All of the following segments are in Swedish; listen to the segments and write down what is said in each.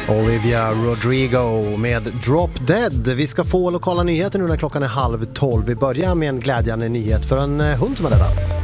Olivia Rodrigo med Drop Dead. Vi ska få lokala nyheter nu när klockan är 11:30. Vi börjar med en glädjande nyhet för en hund som har räddats.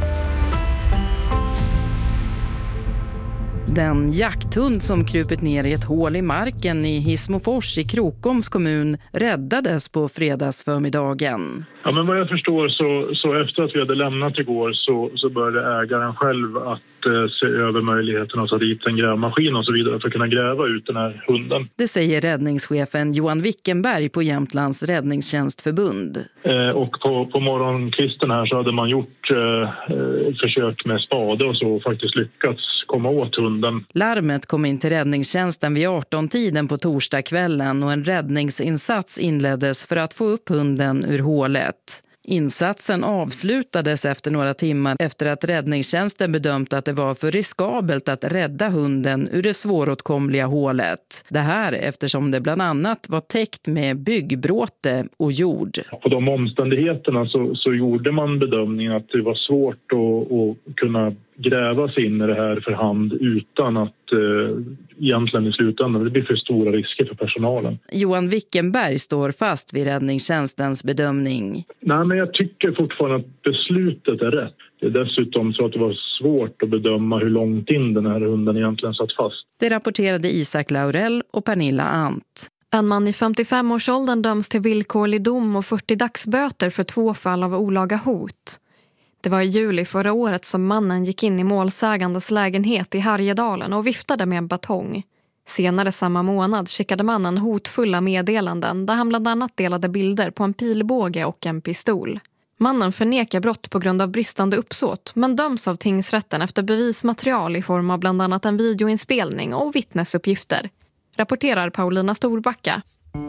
Den jakthund som krupit ner i ett hål i marken i Hissmofors i Krokoms kommun räddades på fredagsförmiddagen. Ja, men vad jag förstår så efter att vi hade lämnat igår så började ägaren själv att se över möjligheten att ta dit en grävmaskin och så vidare för att kunna gräva ut den här hunden. Det säger räddningschefen Johan Wickenberg på Jämtlands räddningstjänstförbund. Och på morgonkvisten här så hade man gjort försök med spade och så faktiskt lyckats komma åt hunden. Larmet kom in till räddningstjänsten vid 18-tiden på torsdagskvällen och en räddningsinsats inleddes för att få upp hunden ur hålet. Insatsen avslutades efter några timmar efter att räddningstjänsten bedömt att det var för riskabelt att rädda hunden ur det svåråtkomliga hålet. Det här eftersom det bland annat var täckt med byggbråte och jord. På de omständigheterna så gjorde man bedömningen att det var svårt att kunna gräva sig in i det här för hand utan att egentligen i slutändan det blir för stora risker för personalen. Johan Wickenberg står fast vid räddningstjänstens bedömning. Nej, men jag tycker fortfarande att beslutet är rätt. Det är dessutom så att det var svårt att bedöma hur långt in den här hunden egentligen satt fast. Det rapporterade Isak Laurell och Pernilla Ant. En man i 55-årsåldern döms till villkorlig dom och 40 dagsböter för 2 fall av olaga hot. Det var i juli förra året som mannen gick in i målsägandes lägenhet i Härjedalen och viftade med en batong. Senare samma månad skickade mannen hotfulla meddelanden där han bland annat delade bilder på en pilbåge och en pistol. Mannen förnekar brott på grund av bristande uppsåt men döms av tingsrätten efter bevismaterial i form av bland annat en videoinspelning och vittnesuppgifter. Rapporterar Paulina Storbacka.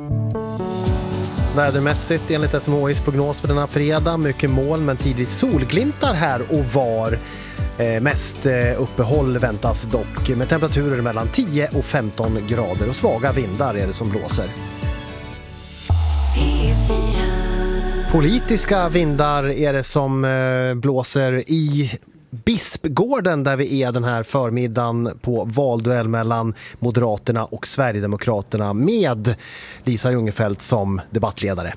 Vädermässigt enligt SMHIs prognos för denna fredag. Mycket moln men tidvis solglimtar här och var. Mest uppehåll väntas dock med temperaturer mellan 10 och 15 grader och svaga vindar är det som blåser. Politiska vindar är det som blåser i Bispgården där vi är den här förmiddagen på valduell mellan Moderaterna och Sverigedemokraterna med Lisa Ljungefelt som debattledare.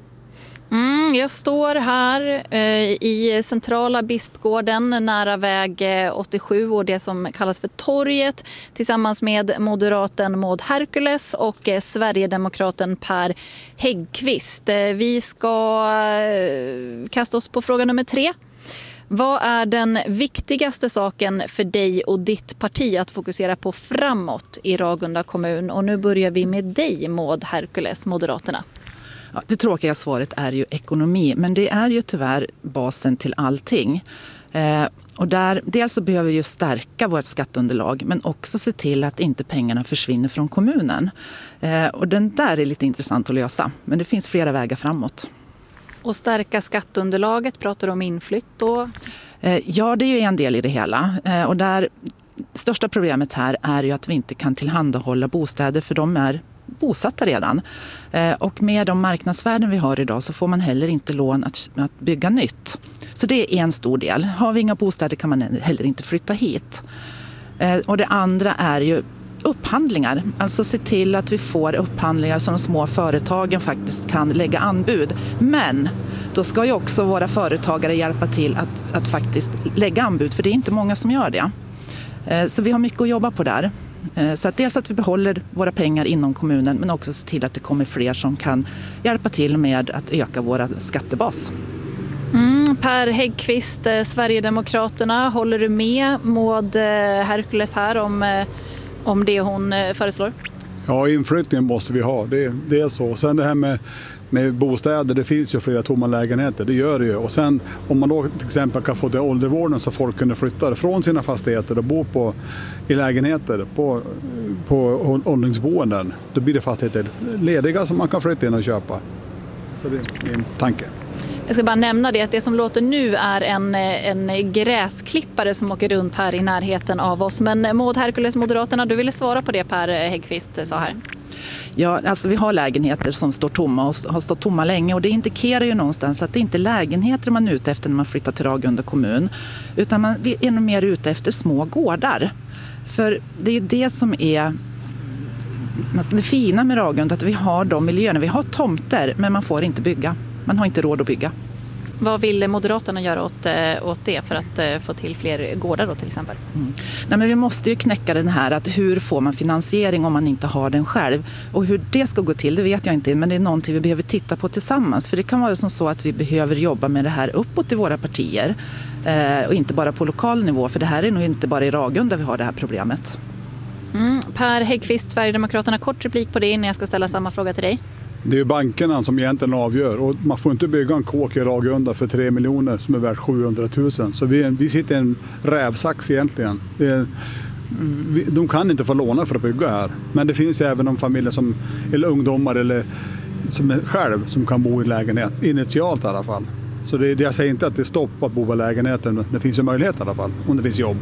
Jag står här i centrala Bispgården nära väg 87 och det som kallas för torget tillsammans med moderaten Maud Herkules och Sverigedemokraten Per Häggkvist. Vi ska kasta oss på fråga nummer 3. Vad är den viktigaste saken för dig och ditt parti att fokusera på framåt i Ragunda kommun? Och nu börjar vi med dig, Maud Herkules, Moderaterna. Ja, det tråkiga svaret är ju ekonomi, men det är ju tyvärr basen till allting. Och dels så behöver vi ju stärka vårt skatteunderlag men också se till att inte pengarna försvinner från kommunen. Och den där är lite intressant att lösa, men det finns flera vägar framåt. Och stärka skatteunderlaget, pratar du om inflytt då? Ja, det är ju en del i det hela. Och största problemet här är ju att vi inte kan tillhandahålla bostäder för de är bosatta redan. Och med de marknadsvärden vi har idag så får man heller inte lån att bygga nytt. Så det är en stor del. Har vi inga bostäder kan man heller inte flytta hit. Och det andra är ju upphandlingar. Alltså se till att vi får upphandlingar som de små företagen faktiskt kan lägga anbud. Men då ska ju också våra företagare hjälpa till att faktiskt lägga anbud. För det är inte många som gör det. Så vi har mycket att jobba på där. Så att dels att vi behåller våra pengar inom kommunen men också se till att det kommer fler som kan hjälpa till med att öka våra skattebas. Per Häggkvist, Sverigedemokraterna, håller du med Maud Herkules här om det hon föreslår? Ja, inflyttningen måste vi ha. Det är så. Sen det här med bostäder, det finns ju flera tomma lägenheter, det gör det ju. Och sen om man då till exempel kan få till åldervården så folk kunde flytta från sina fastigheter och bo i lägenheter på åldringsboenden, då blir det fastigheter lediga som man kan flytta in och köpa. Så det är en tanke. Jag ska bara nämna det att det som låter nu är en gräsklippare som åker runt här i närheten av oss. Men Maud Herkules, Moderaterna, du ville svara på det Per Häggkvist sa här. Ja, alltså vi har lägenheter som står tomma och har stått tomma länge och det indikerar ju någonstans att det inte är lägenheter man är ute efter när man flyttar till Ragunda kommun utan man är nog mer ute efter små gårdar. För det är det som är det fina med Ragunda är att vi har de miljöerna. Vi har tomter, men man får inte bygga. Man har inte råd att bygga. Vad vill Moderaterna göra åt det för att få till fler gårdar då till exempel? Nej, men vi måste ju knäcka den här att hur får man finansiering om man inte har den själv. Och hur det ska gå till, det vet jag inte, men det är någonting vi behöver titta på tillsammans. För det kan vara som så att vi behöver jobba med det här uppåt i våra partier och inte bara på lokal nivå, för det här är nog inte bara i Ragunda vi har det här problemet. Per Häggkvist, Sverigedemokraterna, kort replik på det innan jag ska ställa samma fråga till dig. Det är ju bankerna som egentligen avgör och man får inte bygga en kåk i Ragunda för 3 miljoner som är värt 700 000. Så vi sitter i en rävsax egentligen. De kan inte få låna för att bygga här. Men det finns ju även de familjer eller ungdomar eller som är själv som kan bo i lägenhet, initialt i alla fall. Så jag säger inte att det är stopp att bo i lägenheten, men det finns ju möjlighet i alla fall om det finns jobb.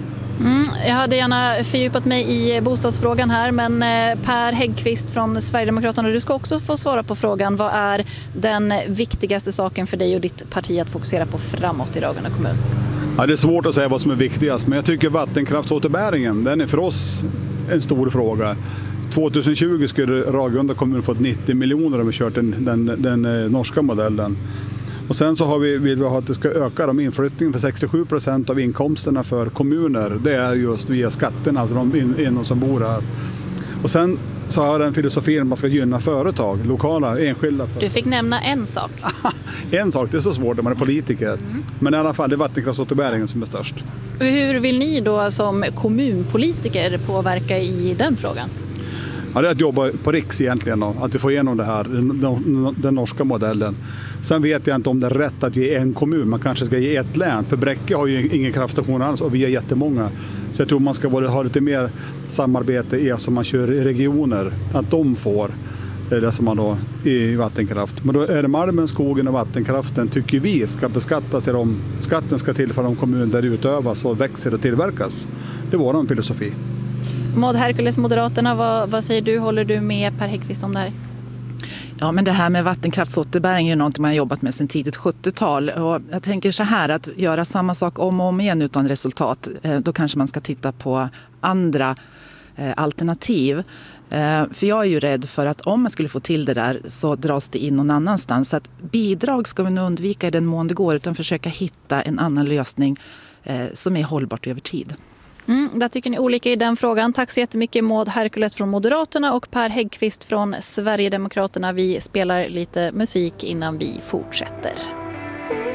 Jag hade gärna fördjupat mig i bostadsfrågan här, men Per Häggkvist från Sverigedemokraterna, du ska också få svara på frågan. Vad är den viktigaste saken för dig och ditt parti att fokusera på framåt i Ragunda kommun? Ja, det är svårt att säga vad som är viktigast, men jag tycker vattenkraftsåterbäringen, den är för oss en stor fråga. 2020 skulle Ragunda kommun fått 90 miljoner om vi kört den norska modellen. Och sen så vill vi att det ska öka inflyttningen för 67% av inkomsterna för kommuner. Det är just via skatterna, alltså de som bor här. Och sen så har den filosofin att man ska gynna företag, lokala, enskilda företag. Du fick nämna en sak. En sak, det är så svårt när man är politiker. Men i alla fall, det är vattenkraftsåterbäringen som är störst. Hur vill ni då som kommunpolitiker påverka i den frågan? Ja, det är att jobba på riks egentligen då, att vi får igenom det här, den norska modellen. Sen vet jag inte om det är rätt att ge en kommun, man kanske ska ge ett län. För Bräcke har ju ingen kraftstation alls och vi är jättemånga. Så jag tror man ska ha lite mer samarbete som man kör i regioner, att de får det som man då i vattenkraft. Men då är det malmen, skogen och vattenkraften tycker vi ska beskattas. Skatten ska tillföra de kommuner där det utövas och växer och tillverkas. Det var en filosofi. Maud Herkules, Moderaterna, vad säger du? Håller du med Per Häggkvist om det här? Ja, men det här med vattenkraftsåterbäring är ju något man har jobbat med sedan tidigt 70-tal. Och jag tänker så här, att göra samma sak om och om igen utan resultat, då kanske man ska titta på andra alternativ. För jag är ju rädd för att om man skulle få till det där så dras det in någon annanstans. Så att bidrag ska vi nog undvika i den mån det går, utan försöka hitta en annan lösning som är hållbart över tid. Där tycker ni olika i den frågan. Tack så jättemycket Maud Herkules från Moderaterna och Per Häggkvist från Sverigedemokraterna. Vi spelar lite musik innan vi fortsätter.